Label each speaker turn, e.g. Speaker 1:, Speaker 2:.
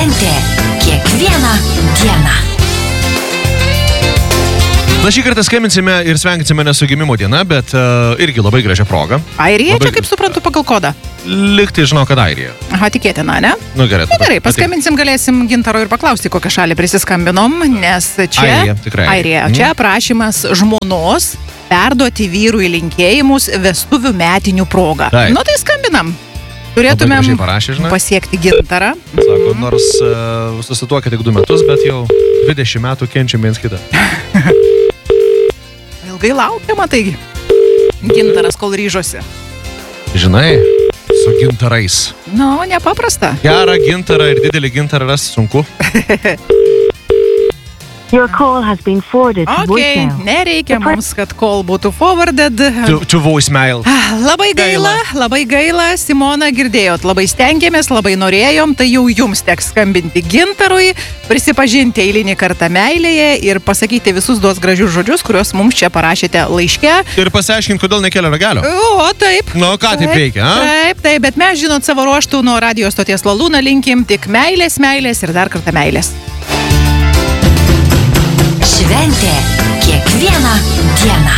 Speaker 1: Šventė kiekvieną dieną.
Speaker 2: Na, šį kartą skambinsime ir sveikinsime ne su gimimo diena, bet irgi labai gražią progą.
Speaker 3: Airija, čia kaip suprantu pagal kodą.
Speaker 2: Liktai žinau, kad Airija.
Speaker 3: Aha, tikėtina, ne?
Speaker 2: Nu, gerai.
Speaker 3: Na gerai, paskambinsim, galėsim Gintaro ir paklausti, kokią šalį prisiskambinom, nes čia...
Speaker 2: Airija, tikrai.
Speaker 3: Airija. Čia prašymas žmonos perduoti vyrui linkėjimus vestuvių metinių progą.
Speaker 2: Taip.
Speaker 3: Nu tai skambinam. Turėtumėm pasiekti Gintarą.
Speaker 2: Sako, nors susituokia tik 2 metus, bet jau 20 metų kenčiam viens kitą.
Speaker 3: Ilgai laukiama, taigi. Gintaras, kol ryžosi.
Speaker 2: Žinai, su gintarais.
Speaker 3: Nu, nepaprasta.
Speaker 2: Gerą gintarą ir didelį gintarą rasti sunku.
Speaker 4: Your call has been forwarded to voicemail.
Speaker 3: Nereikia mums, kad call būtų forwarded.
Speaker 2: To voicemail.
Speaker 3: Labai gaila, Simona, girdėjot, labai stengiamės, labai norėjom, tai jau jums teks skambinti Gintarui, prisipažinti eilinį kartą meilėje ir pasakyti visus tuos gražius žodžius, kuriuos mums čia parašėte laiške.
Speaker 2: Ir pasiaiškinti, kodėl nekelia ragelio.
Speaker 3: O, taip.
Speaker 2: Nu, ką taip veikia, a?
Speaker 3: Taip, bet mes, žinot, savo ruoštų nuo radijos stoties Lalūna linkim tik meilės ir dar kartą meilės.
Speaker 1: Šventė kiekvieną dieną.